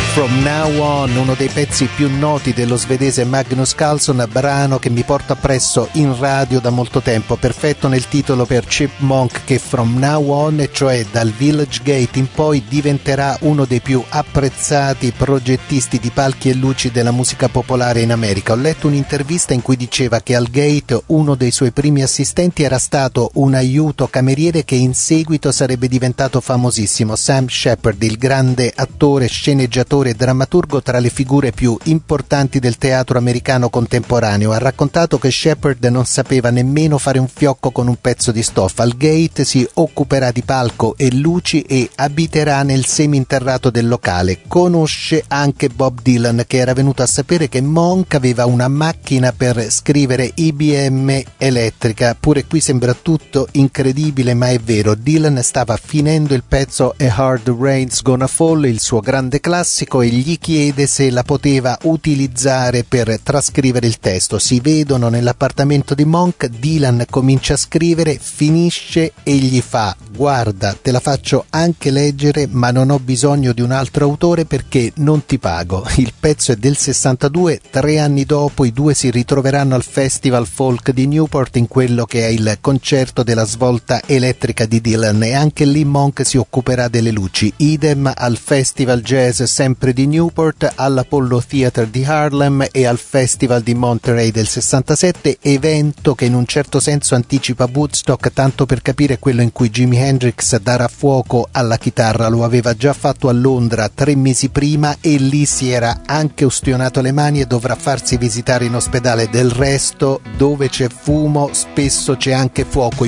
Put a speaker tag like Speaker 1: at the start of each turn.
Speaker 1: From Now On, uno dei pezzi più noti dello svedese Magnus Carlsson, brano che mi porta appresso in radio da molto tempo, perfetto nel titolo per Chipmunk, che From Now On, cioè dal Village Gate in poi, diventerà uno dei più apprezzati progettisti di palchi e luci della musica popolare in America. Ho letto un'intervista in cui diceva che al Gate uno dei suoi primi assistenti era stato un aiuto cameriere che in seguito sarebbe diventato famosissimo, Sam Shepard, il grande attore, sceneggiatore e drammaturgo tra le figure più importanti del teatro americano contemporaneo. Ha raccontato che Shepard non sapeva nemmeno fare un fiocco con un pezzo di stoffa. Al Gate si occuperà di palco e luci e abiterà nel seminterrato del locale. Conosce anche Bob Dylan, che era venuto a sapere che Monk aveva una macchina per scrivere IBM elettrica. Pure qui sembra tutto incredibile, ma è vero. Dylan stava finendo il pezzo A Hard Rain's Gonna Fall, il suo grande classico, e gli chiede se la poteva utilizzare per trascrivere il testo. Si vedono nell'appartamento di Monk, Dylan comincia a scrivere, finisce e gli fa: guarda, te la faccio anche leggere, ma non ho bisogno di un altro autore perché non ti pago. Il pezzo è del 62, 3 anni dopo i due si ritroveranno al Festival Folk di Newport, in quello che è il concerto della svolta elettrica di Dylan, e anche lì Monk si occuperà delle luci. Idem al Festival Jazz sempre di Newport, all'Apollo Theatre di Harlem e al Festival di Monterey del 67, evento che in un certo senso anticipa Woodstock, tanto per capire quello in cui Jimi Hendrix darà fuoco alla chitarra. Lo aveva già fatto a Londra 3 mesi prima e lì si era anche ustionato le mani e dovrà farsi visitare in ospedale. Del resto, dove c'è fumo spesso c'è anche fuoco.